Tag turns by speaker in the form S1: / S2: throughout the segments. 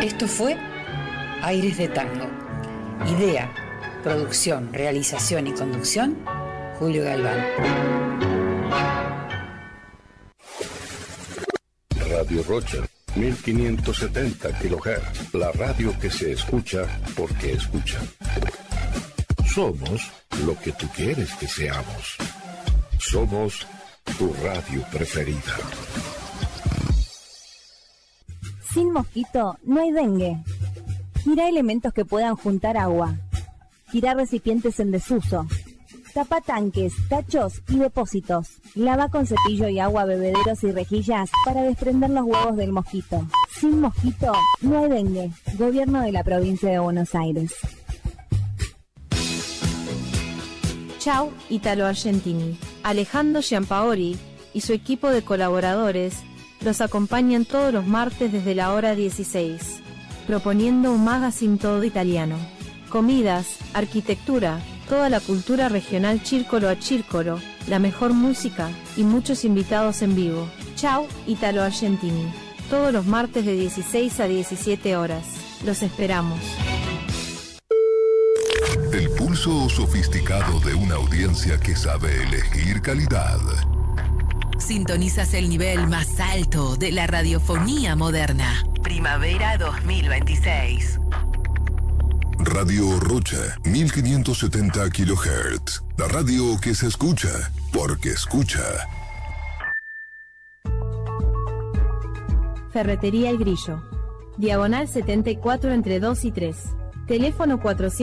S1: Esto fue Aires de Tango. Idea, producción, realización y conducción, Julio Galván.
S2: Radio Rocha, 1570 kHz. La radio que se escucha porque escucha. Somos lo que tú quieres que seamos. Somos tu radio preferida.
S3: Sin mosquito no hay dengue. Tira elementos que puedan juntar agua. Tira recipientes en desuso. Tapa tanques, tachos y depósitos. Lava con cepillo y agua bebederos y rejillas para desprender los huevos del mosquito. Sin mosquito no hay dengue. Gobierno de la provincia de Buenos Aires.
S4: Ciao Italo Argentini. Alejandro Giampaoli y su equipo de colaboradores los acompañan todos los martes desde la hora 16, proponiendo un magazine todo italiano. Comidas, arquitectura, toda la cultura regional círcolo a círcolo, la mejor música y muchos invitados en vivo. Ciao Italo Argentini. Todos los martes de 16 a 17 horas. Los esperamos.
S5: El pulso sofisticado de una audiencia que sabe elegir calidad.
S6: Sintonizas el nivel más alto de la radiofonía moderna. Primavera 2026.
S5: Radio Rocha, 1570 kHz. La radio que se escucha porque escucha.
S4: Ferretería El Grillo. Diagonal 74 entre 2 y 3. Teléfono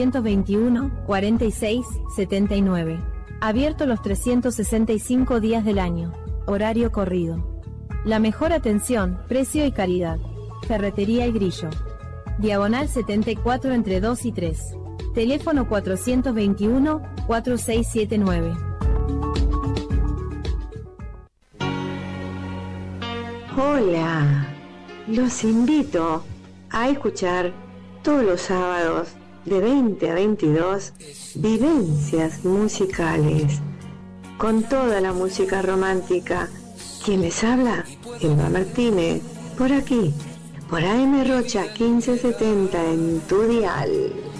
S4: 421-46-79. Abierto los 365 días del año. Horario corrido. La mejor atención, precio y calidad. Ferretería El Grillo. Diagonal 74 entre 2 y 3. Teléfono 421-4679.
S7: Hola, los invito a escuchar todos los sábados de 20 a 22 Vivencias Musicales con toda la música romántica. ¿Quién les habla? Elba Martínez, por aquí, por AM Rocha 1570 en tu dial.